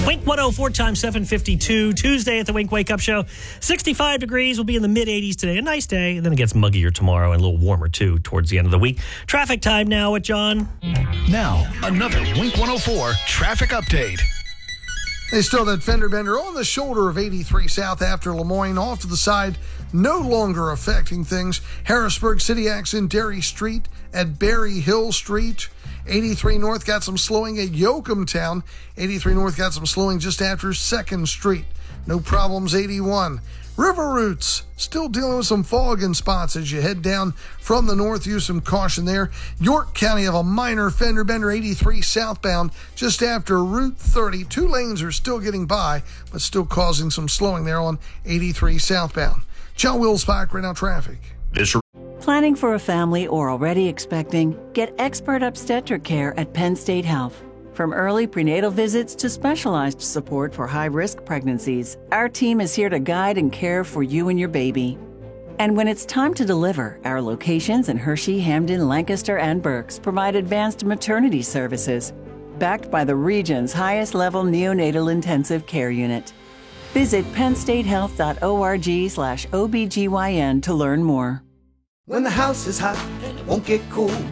Wink 104 times 752. Tuesday at the Wink Wake Up Show. 65 degrees. Will be in the mid-80s today. A nice day. And then it gets muggier tomorrow and a little warmer, too, towards the end of the week. Traffic time now with John. Now, another Wink 104 traffic update. They still that fender bender on the shoulder of 83 South after Lemoyne, off to the side, no longer affecting things. Harrisburg City accident, Derry Street at Berry Hill Street. 83 North got some slowing at Yoakum Town. 83 North got some slowing just after 2nd Street. No problems, 81. River routes, still dealing with some fog in spots as you head down from the north. Use some caution there. York County have a minor fender bender, 83 southbound, just after Route 30. 2 lanes are still getting by, but still causing some slowing there on 83 southbound. John Wills-Pike, right now traffic. Planning for a family or already expecting? Get expert obstetric care at Penn State Health. From early prenatal visits to specialized support for high-risk pregnancies, our team is here to guide and care for you and your baby. And when it's time to deliver, our locations in Hershey, Hamden, Lancaster, and Berks provide advanced maternity services, backed by the region's highest-level neonatal intensive care unit. Visit pennstatehealth.org/OBGYN to learn more. When the house is hot and it won't get cool,